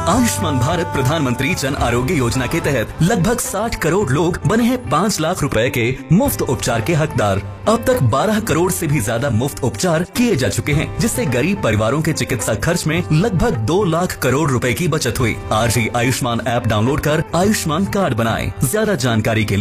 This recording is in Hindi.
आयुष्मान भारत प्रधानमंत्री जन आरोग्य योजना के तहत लगभग 60 करोड़ लोग बने हैं 5 लाख रुपए के मुफ्त उपचार के हकदार। अब तक 12 करोड़ से भी ज्यादा मुफ्त उपचार किए जा चुके हैं, जिससे गरीब परिवारों के चिकित्सा खर्च में लगभग 2 लाख करोड़ रुपए की बचत हुई। आज ही आयुष्मान ऐप डाउनलोड कर आयुष्मान कार्ड बनाएं। ज्यादा जानकारी के